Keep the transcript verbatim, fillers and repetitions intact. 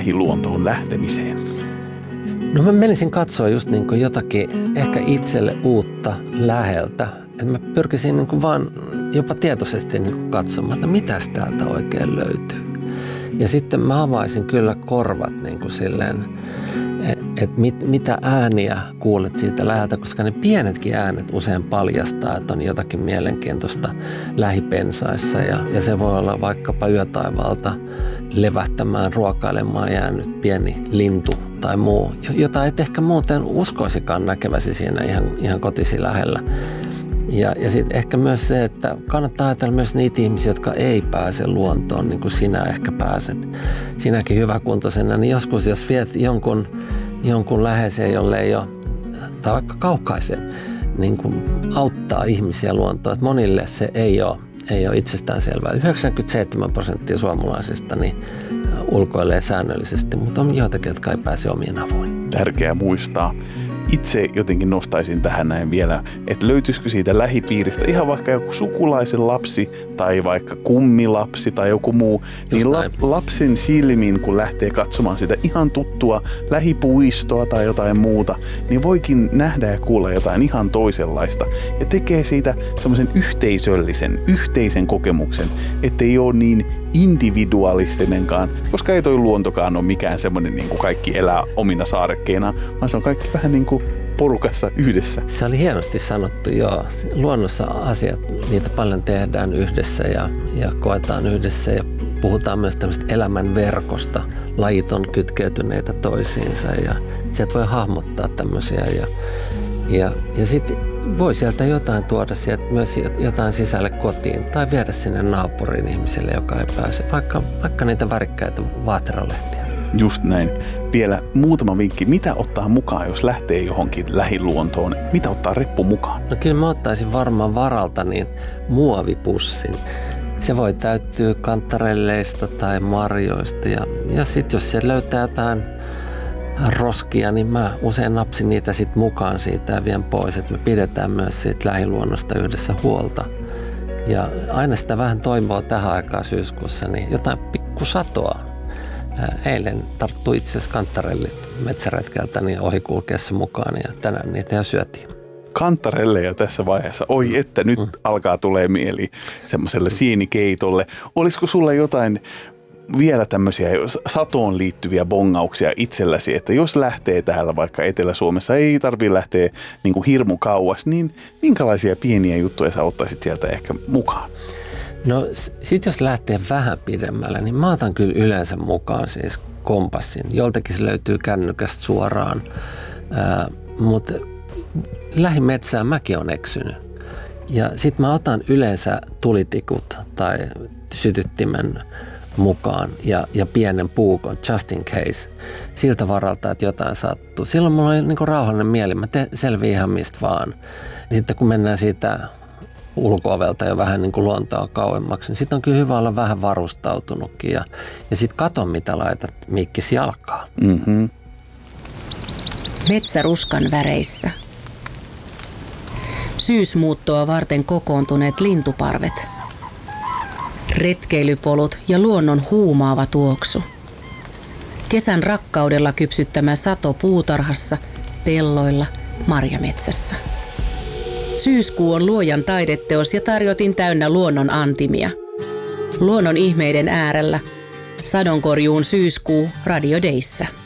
lähiluontoon lähtemiseen? No mä menisin katsoa just niin kuin jotakin ehkä itselle uutta läheltä. Että mä pyrkisin niin kuin vaan jopa tietoisesti niin kuin katsomaan, että mitäs täältä oikein löytyy. Ja sitten mä avaisin kyllä korvat niin kuin silleen, että mit, mitä ääniä kuulet siitä läheltä, koska ne pienetkin äänet usein paljastaa, että on jotakin mielenkiintoista lähipensaissa. Ja, ja se voi olla vaikkapa yötaivaalta levähtämään, ruokailemaan jäänyt pieni lintu tai muu, jota et ehkä muuten uskoisikaan näkeväsi siinä ihan, ihan kotisi lähellä. Ja, ja sitten ehkä myös se, että kannattaa ajatella myös niitä ihmisiä, jotka ei pääse luontoon, niin kuin sinä ehkä pääset. Sinäkin hyväkuntoisena, niin joskus jos viet jonkun, jonkun läheiseen, jolle ei ole, tai vaikka kaukaisen, niin kuin auttaa ihmisiä luontoon. Että monille se ei ole, ei ole itsestäänselvää. yhdeksänkymmentäseitsemän prosenttia suomalaisista niin ulkoilee säännöllisesti, mutta on joitakin, jotka ei pääse omien avuin. Tärkeää muistaa. Itse jotenkin nostaisin tähän näin vielä, että löytyisikö siitä lähipiiristä ihan vaikka joku sukulaisen lapsi tai vaikka kummilapsi tai joku muu, just niin la- lapsen silmin, kun lähtee katsomaan sitä ihan tuttua lähipuistoa tai jotain muuta, niin voikin nähdä ja kuulla jotain ihan toisenlaista ja tekee siitä semmoisen yhteisöllisen, yhteisen kokemuksen, ettei ole niin individualistinenkaan, koska ei toi luontokaan ole mikään semmoinen niin kuin kaikki elää omina saarekkeinaan, vaan se on kaikki vähän niin kuin porukassa yhdessä. Se oli hienosti sanottu, joo. Luonnossa asiat, niitä paljon tehdään yhdessä ja, ja koetaan yhdessä ja puhutaan myös tämmöistä elämän verkosta. Lajit on kytkeytyneitä toisiinsa ja sieltä voi hahmottaa tämmöisiä ja, ja, ja sitten voi sieltä jotain tuoda sieltä myös jotain sisälle kotiin tai viedä sinne naapurin ihmiselle, joka ei pääse, vaikka, vaikka niitä värikkäitä vaateralehtiä. Just näin. Vielä muutama vinkki. Mitä ottaa mukaan, jos lähtee johonkin lähiluontoon? Mitä ottaa reppu mukaan? No kyllä mä ottaisin varmaan varalta niin muovipussin. Se voi täyttyä kantarelleista tai marjoista ja, ja sitten jos se löytää jotain roskia, niin mä usein napsin niitä sitten mukaan siitä ja vien pois, että me pidetään myös siitä lähiluonnosta yhdessä huolta. Ja aina sitä vähän toivoa tähän aikaan syyskuussa, niin jotain pikkusatoa. Eilen tarttui itse asiassa kantarellit metsäretkeltä niin ohikulkeessa mukaan ja tänään niitä jo syötiin. Kantarelleja tässä vaiheessa. Oi, että nyt mm. alkaa tulee mieli semmoiselle sienikeitolle. Olisiko sulle jotain vielä tämmöisiä satoon liittyviä bongauksia itselläsi, että jos lähtee täällä vaikka Etelä-Suomessa, ei tarvitse lähteä niin kuin hirmu kauas, niin minkälaisia pieniä juttuja sä ottaisit sieltä ehkä mukaan? No sit jos lähtee vähän pidemmälle, niin mä otan kyllä yleensä mukaan siis kompassin. Joltakin se löytyy kännykästä suoraan, äh, mutta lähimetsään mäkin on eksynyt. Ja sit mä otan yleensä tulitikut tai sytyttimen mukaan ja, ja pienen puukon, just in case, siltä varalta, että jotain sattuu. Silloin mulla oli niin kuin rauhallinen mieli, mä teen selviä ihan mistä vaan. Sitten kun mennään siitä ulko-ovelta jo vähän niin kuin luontoa kauemmaksi, niin sitten on kyllä hyvä olla vähän varustautunutkin ja, ja sitten kato mitä laitat mikkisi jalkaa. Mm-hmm. Metsäruskan väreissä. Syysmuuttoa varten kokoontuneet lintuparvet. Retkeilypolut ja luonnon huumaava tuoksu. Kesän rakkaudella kypsyttämä sato puutarhassa, pelloilla, marjametsässä. Syyskuu on luojan taideteos ja tarjotin täynnä luonnon antimia. Luonnon ihmeiden äärellä. Sadonkorjuun syyskuu Radio Dayssä.